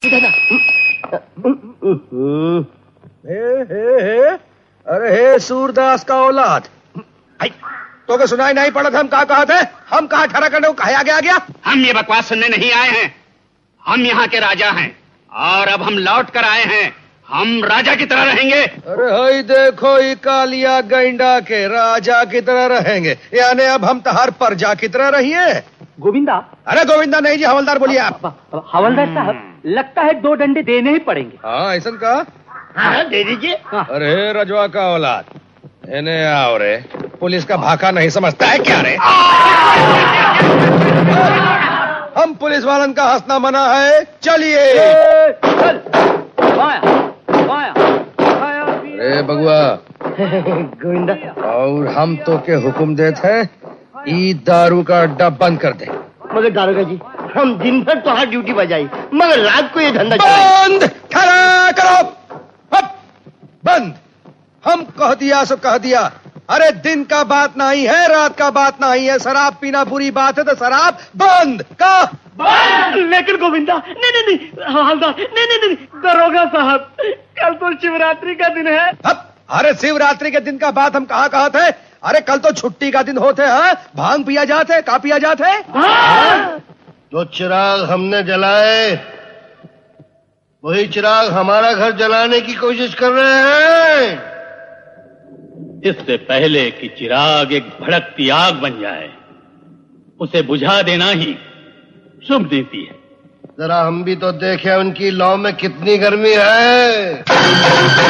अरे हे सूरदास का औलाद, तो क्या सुनाई नहीं पड़ा था? हम कहा थे? हम कहा ठहरा करने को कहा गया? हम ये बकवास सुनने नहीं आए हैं। हम यहाँ के राजा हैं और अब हम लौट कर आए हैं। हम राजा की तरह रहेंगे। अरे हई देखो, ये कालिया गैंडा के राजा की तरह रहेंगे, यानी अब हम तहार प्रजा की तरह रहिए। गोविंदा? अरे गोविंदा नहीं जी, हवलदार बोलिए आप। हवलदार साहब, लगता है 2 डंडे देने ही पड़ेंगे। हाँ ऐसा कहा? हाँ दे दीजिए। अरे रजवा का औलाद, इन्हें आओ रे, पुलिस का भाका नहीं समझता है क्या रे? हम पुलिस वालन का हंसना मना है, चलिए। चल। अरे बगुआ गोविंदा, और हम तो के हुक्म देते हैं, ई दारू का अड्डा बंद कर दे। मगर दारोगा जी, हम दिन भर तो हर ड्यूटी बजाई, मगर रात को ये धंधा बंद खड़ा करो। बंद। हम कह दिया सो कह दिया। अरे दिन का बात नहीं है, रात का बात नहीं है। शराब पीना बुरी बात है तो शराब बंद का। लेकिन गोविंदा, नहीं हवलदार, नहीं दरोगा साहब, कल तो शिवरात्रि का दिन है। अरे शिवरात्रि के दिन का बात हम कहा थे? अरे कल तो छुट्टी का दिन होते हैं। भांग पिया जाते, का पिया जाते? जो चिराग हमने जलाए, वही चिराग हमारा घर जलाने की कोशिश कर रहे हैं। इससे पहले कि चिराग एक भड़कती आग बन जाए, उसे बुझा देना ही शुभ नीति है। जरा हम भी तो देखें उनकी लौ में कितनी गर्मी है।